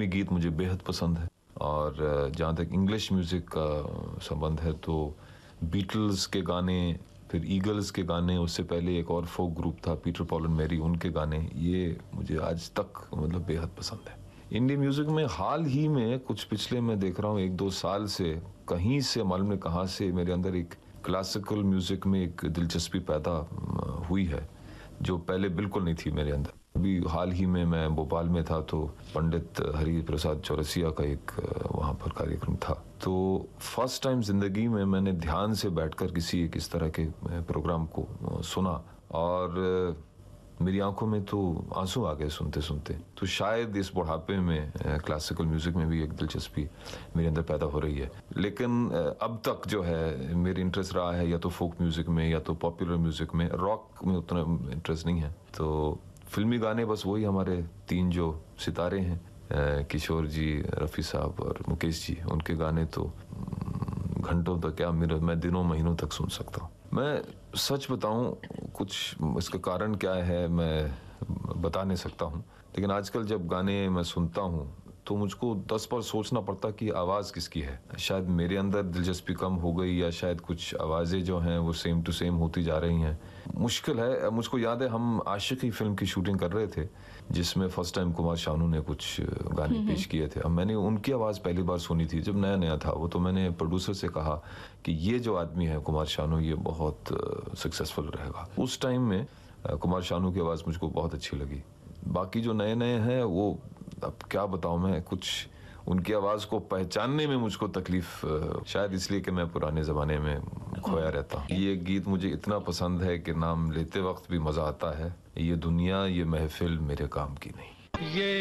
फिल्मी गीत मुझे बेहद पसंद है। और जहाँ तक इंग्लिश म्यूज़िक का संबंध है तो बीटल्स के गाने, फिर ईगल्स के गाने, उससे पहले एक और फोक ग्रुप था पीटर पॉल एंड मैरी, उनके गाने, ये मुझे आज तक मतलब बेहद पसंद है। इंडी म्यूज़िक में हाल ही में कुछ पिछले मैं देख रहा हूँ 1-2 साल से कहीं से मालूम नहीं कहाँ से मेरे अंदर एक क्लासिकल म्यूज़िक में एक दिलचस्पी पैदा हुई है जो पहले बिल्कुल नहीं थी मेरे अंदर। अभी हाल ही में मैं भोपाल में था तो पंडित हरि प्रसाद चौरसिया का एक वहाँ पर कार्यक्रम था, तो फर्स्ट टाइम जिंदगी में मैंने ध्यान से बैठकर किसी एक इस तरह के प्रोग्राम को सुना और मेरी आंखों में तो आंसू आ गए सुनते सुनते। तो शायद इस बुढ़ापे में क्लासिकल म्यूजिक में भी एक दिलचस्पी मेरे अंदर पैदा हो रही है। लेकिन अब तक जो है मेरी इंटरेस्ट रहा है या तो फोक म्यूजिक में या तो पॉपुलर म्यूजिक में, रॉक में उतना इंटरेस्ट नहीं है। तो फिल्मी गाने बस वही हमारे 3 जो सितारे हैं, किशोर जी, रफ़ी साहब और मुकेश जी, उनके गाने तो घंटों तक क्या मैं दिनों महीनों तक सुन सकता हूँ। मैं सच बताऊं, कुछ इसका कारण क्या है मैं बता नहीं सकता हूँ, लेकिन आजकल जब गाने मैं सुनता हूँ तो मुझको 10 बार सोचना पड़ता कि आवाज़ किसकी है। शायद मेरे अंदर दिलचस्पी कम हो गई या शायद कुछ आवाज़ें जो हैं वो सेम टू सेम होती जा रही हैं। मुश्किल है। मुझको याद है हम आशिकी फिल्म की शूटिंग कर रहे थे जिसमें फर्स्ट टाइम कुमार शानू ने कुछ गाने पेश किए थे। अब मैंने उनकी आवाज़ पहली बार सुनी थी जब नया नया था वो, तो मैंने प्रोड्यूसर से कहा कि ये जो आदमी है कुमार शानू, ये बहुत सक्सेसफुल रहेगा। उस टाइम में कुमार शानू की आवाज़ मुझको बहुत अच्छी लगी। बाकी जो नए नए हैं वो अब क्या बताऊं मैं, कुछ उनकी आवाज़ को पहचानने में मुझको तकलीफ, शायद इसलिए कि मैं पुराने ज़माने में खोया रहता हूँ। ये गीत मुझे इतना पसंद है कि नाम लेते वक्त भी मज़ा आता है। ये दुनिया ये महफिल मेरे काम की नहीं। ये